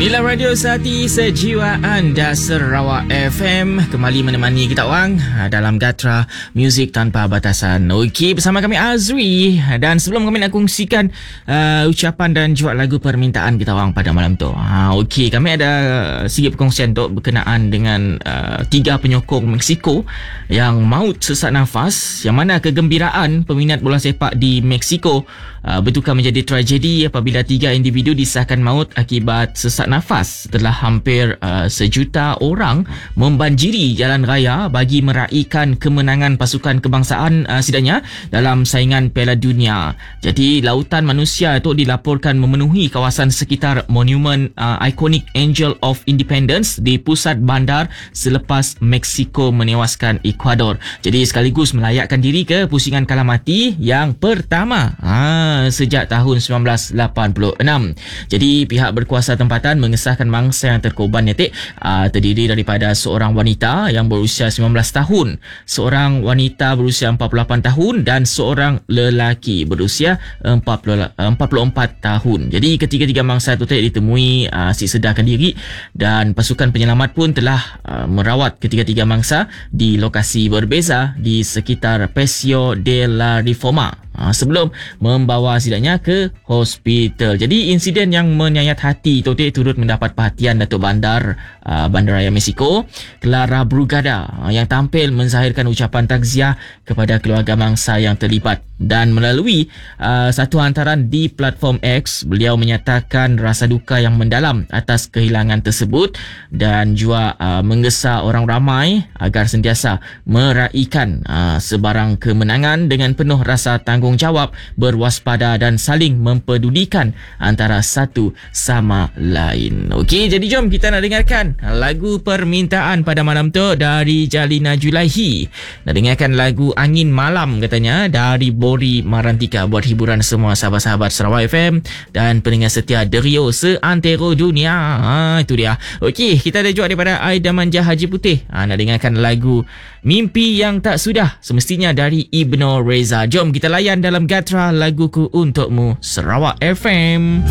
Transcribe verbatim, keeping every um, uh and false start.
Inilah Radio Sati Sejiwa Anda Sarawak F M, kembali menemani kita orang dalam Gatra Muzik Tanpa Batasan. Okey, bersama kami Azri, dan sebelum kami nak kongsikan uh, ucapan dan juga lagu permintaan kita orang pada malam tu. Ha, okey, kami ada sikit perkongsian tu berkenaan dengan uh, tiga penyokong Mexico yang maut sesak nafas, yang mana kegembiraan peminat bola sepak di Mexico uh, bertukar menjadi tragedi apabila tiga individu disahkan maut akibat sesak nafas setelah hampir uh, sejuta orang membanjiri jalan raya bagi meraihkan kemenangan pasukan kebangsaan uh, sidanya dalam saingan Piala Dunia. Jadi lautan manusia itu dilaporkan memenuhi kawasan sekitar monumen uh, ikonik Angel of Independence di pusat bandar selepas Mexico menewaskan Ecuador. Jadi sekaligus melayakkan diri ke pusingan kalah mati yang pertama ha, sejak tahun sembilan belas lapan puluh enam. Jadi pihak berkuasa tempatan mengesahkan mangsa yang terkorban netik uh, terdiri daripada seorang wanita yang berusia sembilan belas tahun, seorang wanita berusia empat puluh lapan tahun dan seorang lelaki berusia empat puluh empat tahun. Jadi ketiga-tiga mangsa itu ditemui uh, si sedarkan diri, dan pasukan penyelamat pun telah uh, merawat ketiga-tiga mangsa di lokasi berbeza di sekitar Paseo de la Reforma Ha, sebelum membawa sidaknya ke hospital. Jadi insiden yang menyayat hati itu turut mendapat perhatian Datuk Bandar uh, Bandaraya Mexico, Clara Brugada, uh, yang tampil menzahirkan ucapan takziah kepada keluarga mangsa yang terlibat. Dan melalui uh, satu hantaran di platform X, beliau menyatakan rasa duka yang mendalam atas kehilangan tersebut dan juga uh, menggesa orang ramai agar sentiasa meraihkan uh, sebarang kemenangan dengan penuh rasa tanggungjawab, berwaspada dan saling mempedulikan antara satu sama lain. Okey, jadi jom kita nak dengarkan lagu permintaan pada malam tu dari Jalina Julaihi. Nak dengarkan lagu Angin Malam katanya dari Bori Marantika buat hiburan semua sahabat-sahabat Sarawak F M dan pendengar setia Derio seantero dunia. Ha, itu dia. Okey, kita ada juga daripada Aida Manja Haji Putih. Ha, nak dengarkan lagu Mimpi Yang Tak Sudah, semestinya dari Ibnu Reza. Jom kita layan dalam Gatra Laguku Untukmu Sarawak F M.